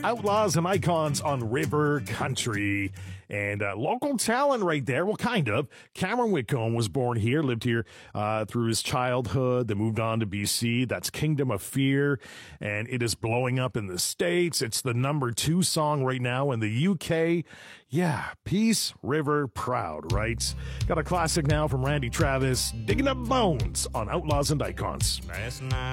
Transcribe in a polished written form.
Outlaws and Icons on River Country. And local talent right there. Well, kind of. Cameron Whitcomb was born here, lived here through his childhood, then moved on to BC. That's Kingdom of Fear, and it is blowing up in the States. It's the #2 song right now in the UK. Yeah, Peace River Proud, right? Got a classic now from Randy Travis, Digging Up Bones on Outlaws and Icons. Last night